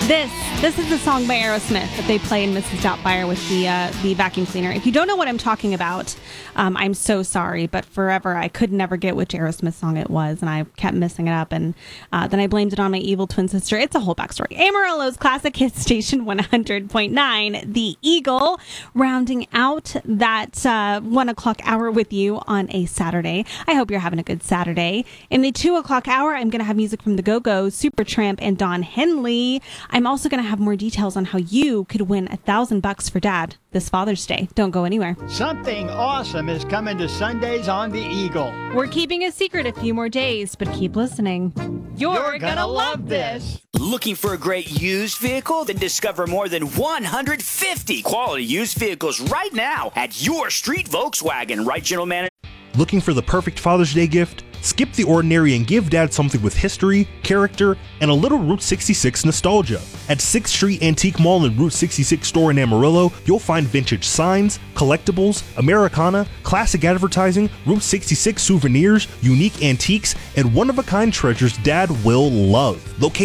This is the song by Aerosmith that they play in Mrs. Doubtfire with the vacuum cleaner. If you don't know what I'm talking about, I'm so sorry, but forever I could never get which Aerosmith song it was, and I kept messing it up, and then I blamed it on my evil twin sister. It's a whole backstory. Amarillo's Classic Hits Station 100.9, The Eagle, rounding out that 1 o'clock hour with you on a Saturday. I hope you're having a good Saturday. In the 2 o'clock hour, I'm going to have music from the Go-Go's, Supertramp, and Don Henley. I'm also going to have more details on how you could win $1,000 for Dad this Father's Day. Don't go anywhere. Something awesome is coming to Sundays on The Eagle. We're keeping a secret a few more days, but keep listening. You're gonna love this. Looking for a great used vehicle? Then discover more than 150 quality used vehicles right now at Your Street Volkswagen. Right, General Manager? Looking for the perfect Father's Day gift? Skip the ordinary and give Dad something with history, character, and a little Route 66 nostalgia. At 6th Street Antique Mall and Route 66 store in Amarillo, you'll find vintage signs, collectibles, Americana, classic advertising, Route 66 souvenirs, unique antiques, and one-of-a-kind treasures Dad will love. Located